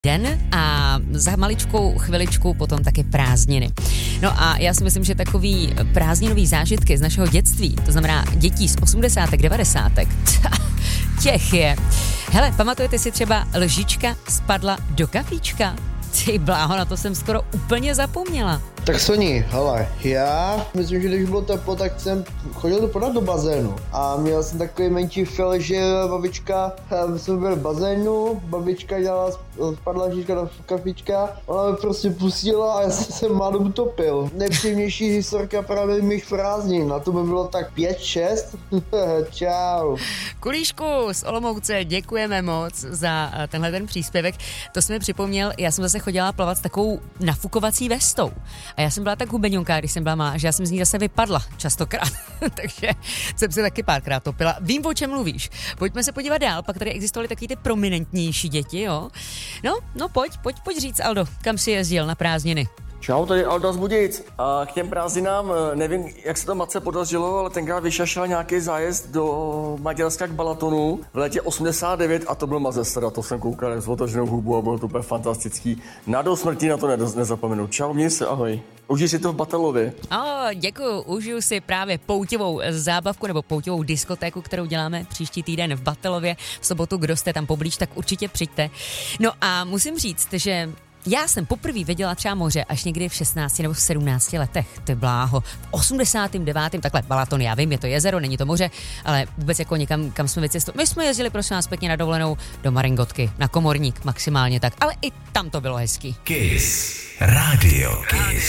den a za maličkou chviličku potom taky prázdniny. No a já si myslím, že takový prázdninový zážitky z našeho dětství, to znamená dětí z 80. 90. těch je. Hele, pamatujete si třeba lžička spadla do kafíčka? Ty bláho, na to jsem skoro úplně zapomněla. Tak Soni, hele, já myslím, že když bylo teplo, tak jsem chodil do bazénu a měl jsem takový menší fel, že babička, jsme byli v bazénu, babička dělala, spadla lžička do kafíčka, ona mě prostě pustila a já jsem se málo utopil. Nejpříjemnější historka právě mých prázdnin, a to by bylo tak 5-6. Čau. Kulíšku z Olomouce, děkujeme moc za tenhle ten příspěvek. To jsi mi připomněl, já jsem zase chodila plavat s takovou nafukovací vestou. A já jsem byla tak hubeňonká, když jsem byla malá, že já jsem z ní zase vypadla častokrát. Takže jsem se taky párkrát topila. Vím, o čem mluvíš. Pojďme se podívat dál, pak tady existovaly taky ty prominentnější děti, jo? No, pojď říct, Aldo, kam jsi jezdil na prázdniny? Čau, tady Alda z Budějic. A k těm prázdninám, nevím, jak se to matce podařilo, ale tenkrát vyšašel nějaký zájezd do Maďarska k Balatonu v létě 89 a to byl mazec, teda to jsem koukal s otevřenou hubu a bylo to úplně fantastický. Na do smrti na to nezapomenu. Čau, měj se, ahoj. Užij si to v Batelově. Děkuju, užiju si právě pouťovou zábavku nebo pouťovou diskotéku, kterou děláme příští týden v Batelově. V sobotu, kdo jste tam poblíž, tak určitě přijďte. No a musím říct, že já jsem poprvé viděla třeba moře až někdy v 16 nebo v 17 letech, ty bláho. V 89. takhle Balaton, já vím, je to jezero, není to moře, ale vůbec jako někam, kam jsme vycestovali. My jsme jezdili prosím nás pěkně na dovolenou do Maringotky, na Komorník maximálně tak, ale i tam to bylo hezký. Kiss Radio Kiss.